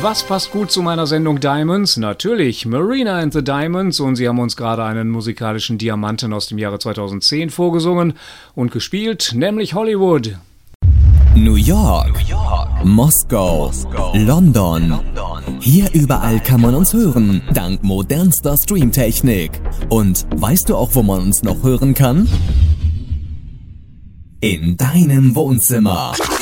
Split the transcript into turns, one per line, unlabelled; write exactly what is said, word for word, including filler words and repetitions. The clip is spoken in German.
Was passt gut zu meiner Sendung Diamonds? Natürlich Marina and the Diamonds, und sie haben uns gerade einen musikalischen Diamanten aus dem Jahre zweitausendzehn vorgesungen und gespielt, nämlich Hollywood.
New York, New York, Moskau, Moskau, London. London. Hier überall kann man uns hören, dank modernster Streamtechnik. Und weißt du auch, wo man uns noch hören kann? In deinem Wohnzimmer.